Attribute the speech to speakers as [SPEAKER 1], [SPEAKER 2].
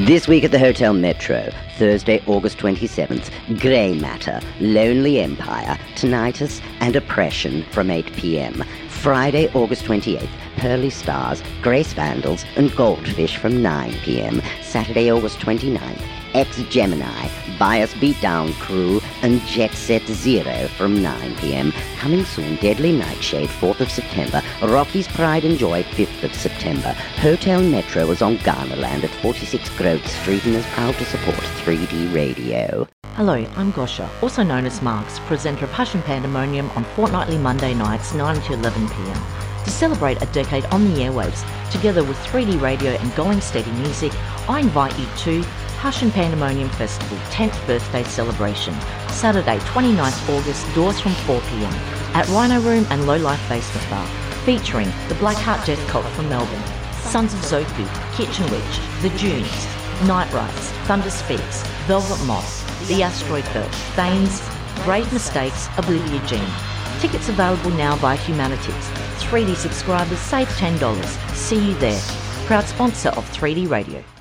[SPEAKER 1] This week at the Hotel Metro, Thursday, August 27th, Grey Matter, Lonely Empire, Tinnitus and Oppression from 8 p.m. Friday, August 28th, Pearly Stars, Grace Vandals and Goldfish from 9 p.m. Saturday, August 29th, Ex-Gemini, Bias Beatdown Crew and Jet Set Zero from 9 p.m. Coming soon, Deadly Nightshade, 4th of September, Rocky's Pride and Joy, 5th of September. Hotel Metro is on Ghanaland at 46 Grove Street and is proud to support 3D Radio.
[SPEAKER 2] Hello, I'm Gosha, also known as Marks, presenter of Hush and Pandemonium on fortnightly Monday nights 9 to 11 p.m. To celebrate a decade on the airwaves, together with 3D Radio and Going Steady Music, I invite you to Hush and Pandemonium Festival 10th Birthday Celebration, Saturday 29th August, doors from 4 p.m. at Rhino Room and Low Life Basement Bar, featuring the Blackheart Death Cult from Melbourne, Sons of Zoku, Kitchen Witch, The Dunes, Night Rides, Thunder Speaks, Velvet Moth, The Asteroid Belt, Thames, Brave Mistakes, Oblivia Jean. Tickets available now via Humanities. 3D subscribers save $10. See you there. Proud sponsor of 3D Radio.